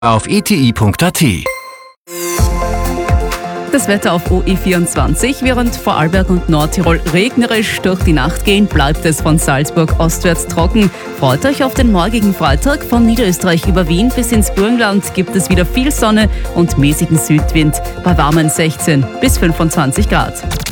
auf eti.at. Das Wetter auf OE24, während Vorarlberg und Nordtirol regnerisch durch die Nacht gehen, bleibt es von Salzburg ostwärts trocken. Freut euch auf den morgigen Freitag. Von Niederösterreich über Wien bis ins Burgenland gibt es wieder viel Sonne und mäßigen Südwind bei warmen 16 bis 25 Grad.